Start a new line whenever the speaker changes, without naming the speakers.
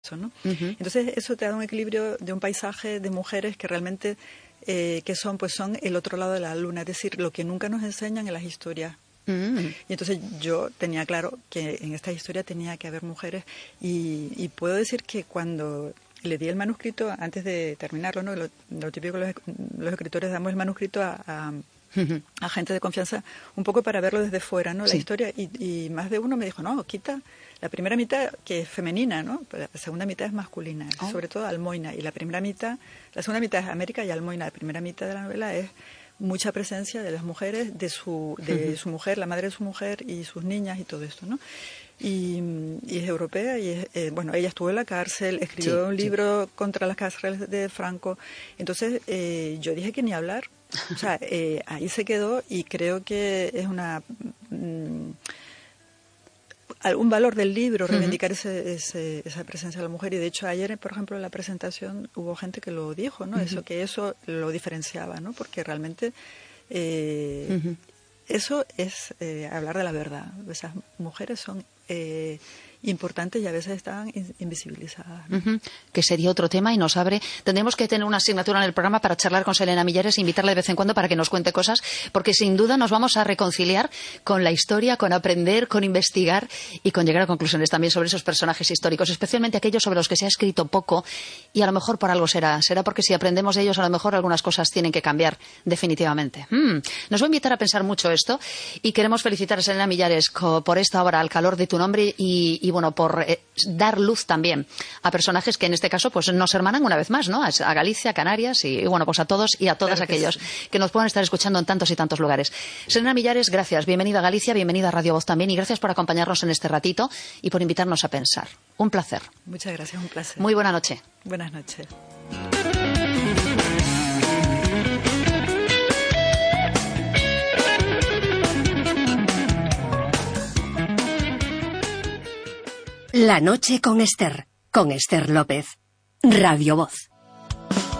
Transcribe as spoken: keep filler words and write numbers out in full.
eso, ¿no?
Uh-huh.
Entonces eso te da un equilibrio de un paisaje de mujeres que realmente eh, que son pues son el otro lado de la luna, es decir, lo que nunca nos enseñan en las historias.
Uh-huh.
Y entonces yo tenía claro que en esta historia tenía que haber mujeres y, y puedo decir que cuando le di el manuscrito antes de terminarlo, ¿no? Lo, lo típico los, los escritores damos el manuscrito a, a a gente de confianza, un poco para verlo desde fuera, ¿no?
Sí.
La historia, y, y más de uno me dijo, no, quita la primera mitad, que es femenina, ¿no? La segunda mitad es masculina,
Oh.
sobre todo Almoina, y la primera mitad, la segunda mitad es América y Almoina, la primera mitad de la novela es mucha presencia de las mujeres, de su, de
Uh-huh.
su mujer, la madre de su mujer y sus niñas y todo esto, ¿no? Y, y es europea y es, eh, bueno, ella estuvo en la cárcel, escribió
Sí,
un
sí.
libro contra las cárceles de Franco, entonces eh, yo dije que ni hablar, o sea, eh, ahí se quedó y creo que es una mm, algún valor del libro reivindicar uh-huh. ese, ese, esa presencia de la mujer, y de hecho ayer, por ejemplo, en la presentación hubo gente que lo dijo, ¿no? Uh-huh. Eso, que eso lo diferenciaba, ¿no? Porque realmente eh, uh-huh. eso es eh, hablar de la verdad. Esas mujeres son eh, importantes y a veces están invisibilizadas, ¿no?
Uh-huh. Que sería otro tema y nos abre. Tendremos que tener una asignatura en el programa para charlar con Selena Millares e invitarla de vez en cuando para que nos cuente cosas, porque sin duda nos vamos a reconciliar con la historia, con aprender, con investigar y con llegar a conclusiones también sobre esos personajes históricos, especialmente aquellos sobre los que se ha escrito poco, y a lo mejor por algo será. Será porque si aprendemos de ellos a lo mejor algunas cosas tienen que cambiar definitivamente. Mm. Nos va a invitar a pensar mucho esto y queremos felicitar a Selena Millares por esta obra, Al calor de tu nombre, y, y bueno, por eh, dar luz también a personajes que en este caso pues nos hermanan una vez más, ¿no? A Galicia, a Canarias y, y bueno, pues a todos y a todas claro que aquellos sí. que nos puedan estar escuchando en tantos y tantos lugares. Selena Millares, gracias. Bienvenida a Galicia, bienvenida a Radio Voz también, y gracias por acompañarnos en este ratito y por invitarnos a pensar. Un placer.
Muchas gracias, un placer.
Muy buena noche.
Buenas noches.
La noche con Esther, con Esther López. Radio Voz.